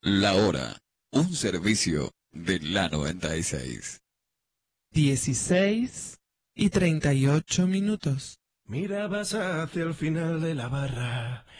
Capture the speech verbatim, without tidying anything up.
La hora, un servicio de la noventa y seis. Dieciséis y treinta y ocho minutos. Mira, vas hacia el final de la barra